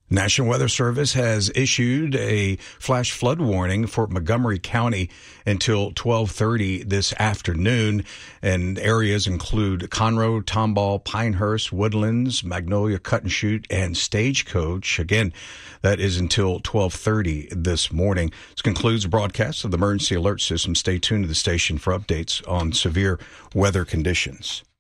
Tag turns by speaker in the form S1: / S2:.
S1: National Weather Service has issued a flash flood warning for Montgomery County until 12:30 this afternoon, and areas include Conroe, Tomball, Pinehurst, Woodlands, Magnolia, Cut and Shoot, and Stagecoach. Again, that is until 12:30 this morning. This concludes the broadcast of the Emergency Alert System. Stay tuned to the station for updates on severe weather conditions.